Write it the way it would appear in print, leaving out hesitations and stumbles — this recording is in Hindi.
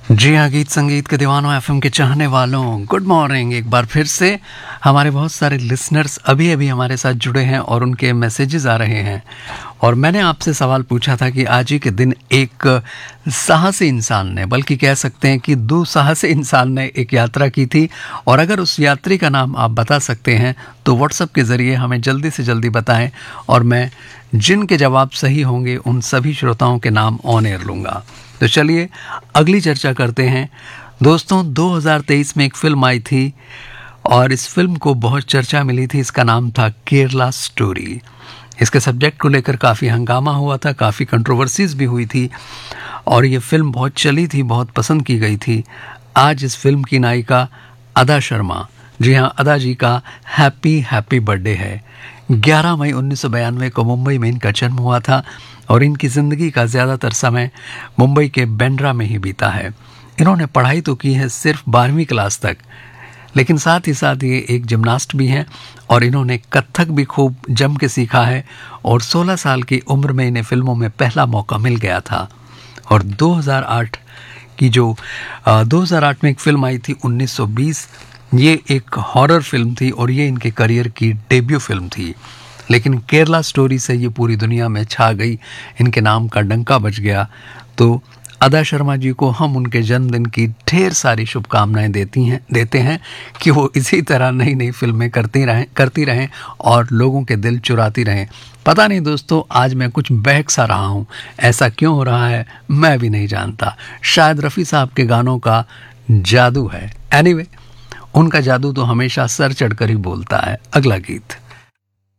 जी हाँ, गीत संगीत के दीवानों, एफएम के चाहने वालों, गुड मॉर्निंग। एक बार फिर से हमारे बहुत सारे लिसनर्स अभी अभी हमारे साथ जुड़े हैं और उनके मैसेजेस आ रहे हैं। और मैंने आपसे सवाल पूछा था कि आज ही के दिन एक साहसी इंसान ने, बल्कि कह सकते हैं कि दुस्साहसी इंसान ने एक यात्रा की थी। और अगर उस यात्री का नाम आप बता सकते हैं तो व्हाट्सएप के ज़रिए हमें जल्दी से जल्दी बताएं, और मैं जिनके जवाब सही होंगे उन सभी श्रोताओं के नाम ऑन एयर लूँगा। तो चलिए अगली चर्चा करते हैं। दोस्तों, 2023 में एक फिल्म आई थी और इस फिल्म को बहुत चर्चा मिली थी। इसका नाम था केरला स्टोरी। इसके सब्जेक्ट को लेकर काफ़ी हंगामा हुआ था, काफ़ी कंट्रोवर्सीज भी हुई थी और ये फिल्म बहुत चली थी, बहुत पसंद की गई थी। आज इस फिल्म की नायिका अदा शर्मा, जी हाँ, अदा जी का हैप्पी हैप्पी बर्थडे है। 11 मई 1992 को मुंबई में इनका जन्म हुआ था और इनकी ज़िंदगी का ज़्यादातर समय मुंबई के बांद्रा में ही बीता है। इन्होंने पढ़ाई तो की है सिर्फ 12वीं क्लास तक, लेकिन साथ ही साथ ये एक जिम्नास्ट भी हैं और इन्होंने कथक भी खूब जम के सीखा है। और 16 साल की उम्र में इन्हें फिल्मों में पहला मौका मिल गया था। और 2008 की जो 2008 में एक फिल्म आई थी 1920, ये एक हॉरर फिल्म थी और ये इनके करियर की डेब्यू फिल्म थी। लेकिन केरला स्टोरी से ये पूरी दुनिया में छा गई, इनके नाम का डंका बज गया। तो अदा शर्मा जी को हम उनके जन्मदिन की ढेर सारी शुभकामनाएं देते हैं कि वो इसी तरह नई नई फिल्में करती रहें और लोगों के दिल चुराती रहें। पता नहीं दोस्तों, आज मैं कुछ बहक सा रहा हूँ, ऐसा क्यों हो रहा है मैं भी नहीं जानता। शायद रफ़ी साहब के गानों का जादू है। एनीवे, उनका जादू तो हमेशा सर चढ़कर ही बोलता है। अगला गीत।